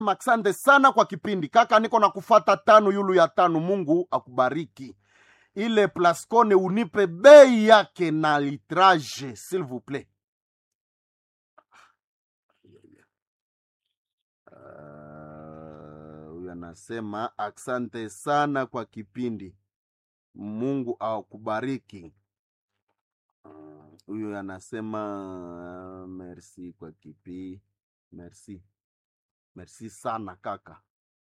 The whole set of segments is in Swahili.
Asante sana kwa kipindi kaka, niko na kufata tano yulu ya tano. Mungu akubariki. Ile Plascone unipe bei yake na litrage s'il vous plaît. Huyu anasema asante sana kwa kipindi, Mungu akubariki. Huyu anasema merci kwa kipi, merci sana kaka.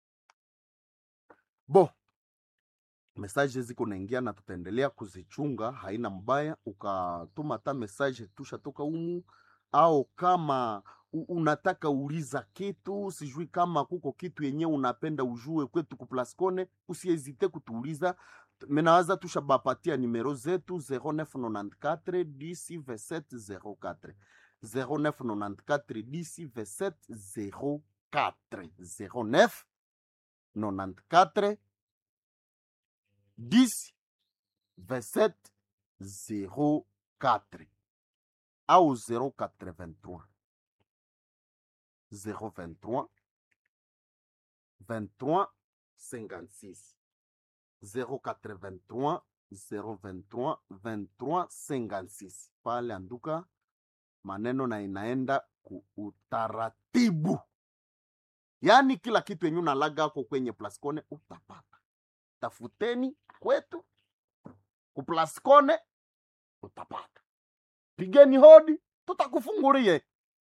Bo, message ziko naingia na tutaendelea kuzichunga, haina mbaya. Ukatuma ta message tushatoka humu, au kama unataka uliza kitu, sijui kama kuko kitu yenye unapenda ujue kwetu ku Plascone, usiezite kutuuliza. Menawaza tushabapatia numero zetu 0994 10 27 04 0994 10 27 04 09 94 10 27 04 au 083 023 23 56 083 023 23 56. Pale anduka maneno na inaenda ku utaratibu, yani kila kitu yenye unalaga ako kwenye Plascone utapata. Tafuteni kwetu ku Plascone utapata. Pigeni hodi, tutakufungulie.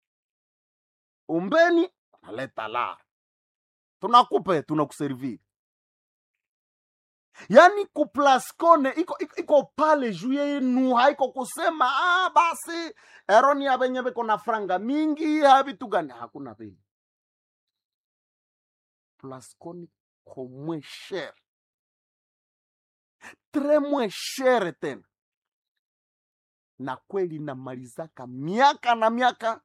Umbeni naleta la, tunakupe, tunakuserviri. Yani ku Plascone iko pale juu yenu, haiko kusema basi eroni abenye beko na franga mingi habitu gani, hakuna vile. Plascone ko moins cher, très moins cher tena, na kweli namalizaka miaka na miaka,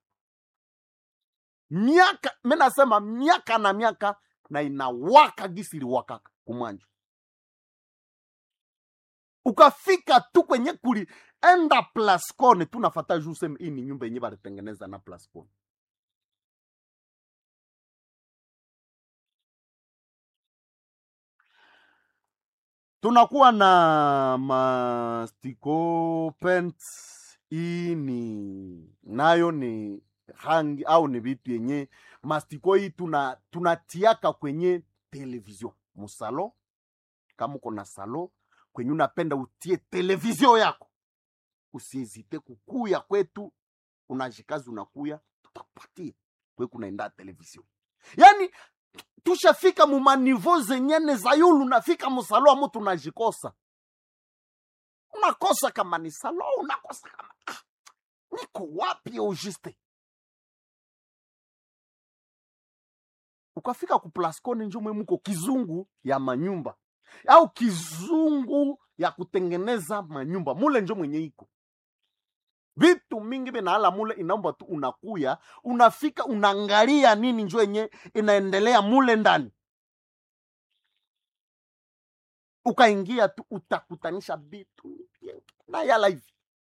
menasema miaka na miaka, na inawaka gisiri wakaka kumanja. Ukafika tu kwenye kuli enda Plascone, tunafata juu sema hii ni nyumba yenye balitengeneza na Plascone. Tunakuwa na mastiko paints, hii ni nayo ni rangi au ni vitu yenye mastiko hii tunatiaka kwenye television musalo. Kama uko na salo kwenye unapenda utie television yako, usiezite kukuya kwetu, unajikazi unakuya, tutakupatia kwe kunaenda television. Yani tushafika mu maniveau zenyene za yulu, nafika musalo amu tunajikosa. Unakosa kama ni salo, unakosa kama niko wapi ujiste. Ukafika ku Plascone njo mwe muko kizungu ya manyumba au kizungu ya kutengeneza manyumba, mule njo mwenye iko vitu mingi binaala mule. Inaomba tu unakuya, unafika, unaangalia nini njo yenye inaendelea mule ndani. Ukaingia tu utakutanisha vitu na yala hivi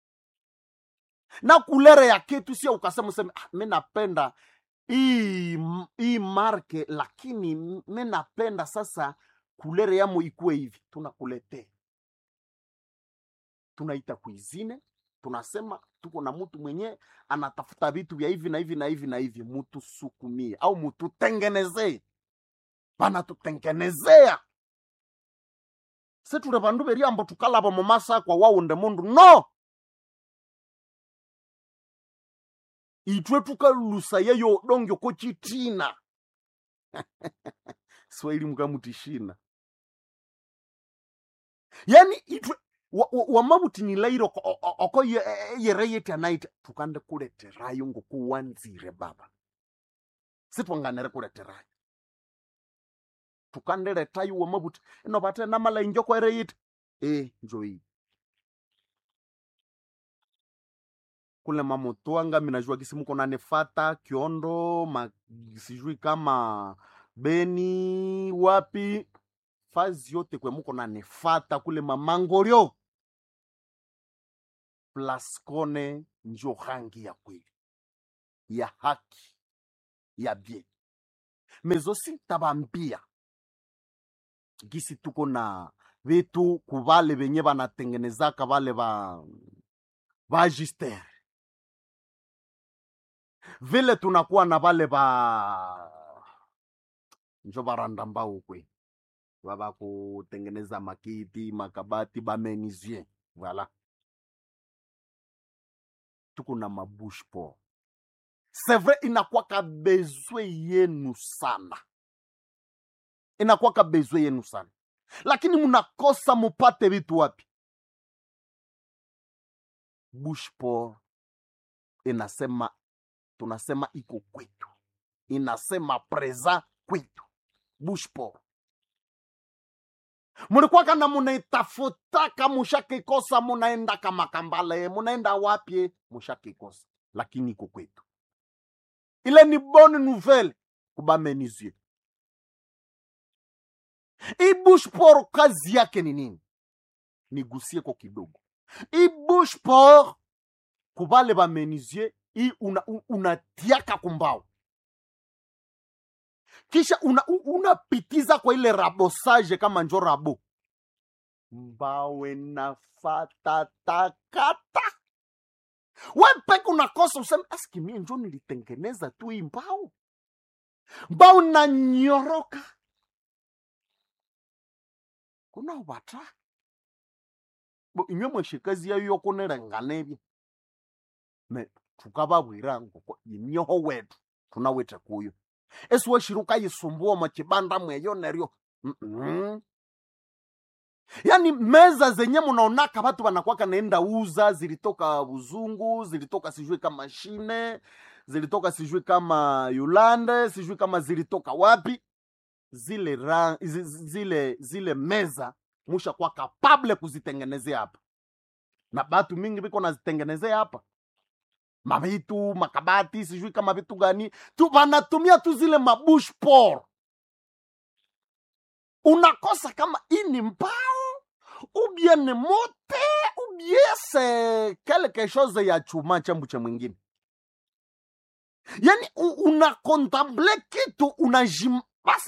na kulere ya kitu, sio ukasema useme mimi napenda hii marke, lakini mimi napenda sasa kulere yamo ikue hivi. Tunakuletea, tunaita kuizine, tunasema tuko na mtu mwenye anatafuta vitu vya hivi na hivi na hivi na hivi, mtu sukumie au mtu tengenezee. Bana tutengenezea setu rebandu beriambo tukalaba mu masa kwa wawunde mundu no itwe tukalusa yeyo dongyo ko chitina Swahili mukamutishina. Yani itwe wamabuti ni lairo oko yereyeti anaita tukande kuleterayo ngo kuwanzire baba. Sitwanganere kuleterayo, tukande letayo wamabuti ino bate namala injoko yereyeti njoi kule mamotoanga. Minajua kisi muko nanefata Kiondo sijui kama Beni wapi, fazi yote kwe muko nanefata kule Mamangoryo. Plascone njo rangi ya kweli, ya haki, ya bien. mezosi tabambia gisi tuko na vitu kubale benye banatengenezaka bale ba Gister, vile tunakuwa na bale njo baranda mbao kwe baba kutengeneza makiti makabati ba menuisier. Voilà, tuko na mabouche po, c'est vrai, inakuwa ka besoin yenu sana, inakuwa ka besoin yenu sana, lakini mnakosa mupate vitu wapi? Bouche po inasema, tunasema iko kwetu, inasema present kwetu. Bouche po mulikuwa kana munaitafutaka, mushakikosa, munaenda kama kambale, munaenda wapi? Mushakikosa, lakini iko kwetu. Ile ni bonne nouvelle kuba menuisier. I bouche por kazi yake ni nini? Nigusie kwa kidogo. I bouche por kubale ba menuisier, unatiaka kumbao, kisha unapitiza kwa ile rabosage kama njo rabo, mbawe nafata takata. Wepeke unakosa useme, aski mie njo nilitengeneza tu hii mbao. Mbao na nyoroka. Kuna wata inyo mweshikazi ya yoko nerenganebye me tukababwira ngo imyoho wetu tunawete kuyo eswe shiruka yisumbua machibanda mweyo neryo. Yani meza zenye munaonaka watu wanakuwa naenda uza zilitoka Buzungu, zilitoka sijui kama Shine, zilitoka sijui kama Yolande, sijui kama zilitoka wapi, zile meza musha kwa kapable kuzitengenezea hapa, na batu mingi biko nazitengenezea hapa mabitu makabati sijui kama vitu gani tu wanatumia tu zile mabouche por. Unakosa kama ini mbao ou bien ne mote ou bien c'est quelque chose ya chuma chambu cha mwingine. Yani unakontemple kitu unajimasi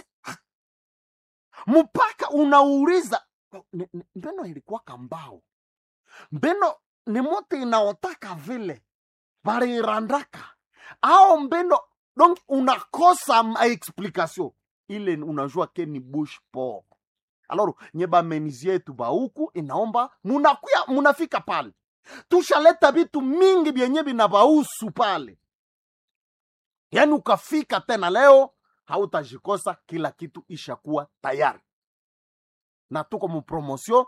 mpaka unauriza mbeno ilikuwa kambao, mbeno ni mote inaotaka vile bari randaka au mbeno. Donc unakosa ma explication ile, unajua ke ni bouche por. Alors nyeba menuisier tu ba huku inaomba munakuya munafika pale, tushaleta vitu mingi byenye binabausu pale, yani ukafika tena leo hautajikosa, kila kitu ishakuwa tayari, na tuko mu promotion